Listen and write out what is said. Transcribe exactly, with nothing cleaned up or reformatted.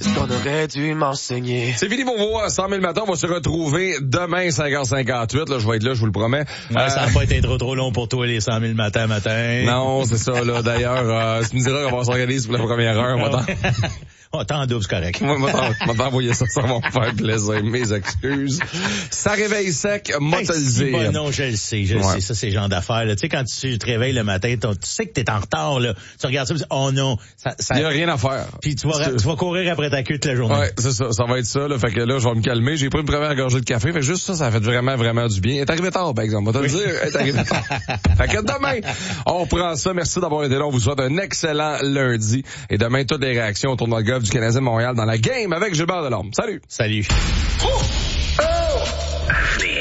c'est ce qu'on aurait dû m'enseigner. C'est fini pour vous, à cent mille matins. On va se retrouver demain, cinq heures cinquante-huit. Là, je vais être là, je vous le promets. Ouais, euh... ça va pas été trop trop long pour toi, les cent mille matin matin. Non, c'est ça, là. D'ailleurs, euh, tu me diras qu'on va s'organiser pour la première heure. On va oh, t'en double, c'est correct. Moi, moi, t'envoyer ça, ça va me faire plaisir. Mes excuses. Ça réveille sec, moi hey, te le si, dire. bah, non, je le sais, je le ouais. sais, ça, c'est le genre d'affaires, là. Tu sais, quand tu te réveilles le matin, tu sais que t'es en retard, là. Tu regardes ça, tu dis, oh non, ça, ça... Il y a rien à faire. Puis tu vas, tu vas courir après ta queue toute la journée. Ouais, c'est ça, ça va être ça, là. Fait que là, je vais me calmer. J'ai pris une première gorgée de café. Fait que juste ça, ça a fait vraiment, vraiment du bien. Elle est arrivé tard, par exemple. On va te oui. le dire. Elle est arrivé tard. Fait que demain, on prend ça. Merci d'avoir été là. On vous souhaite un excellent lundi. Et demain, toutes les réactions au tournoi de golf du Canadien de Montréal dans la game avec Gilbert Delorme. Salut! Salut! Oh! Oh!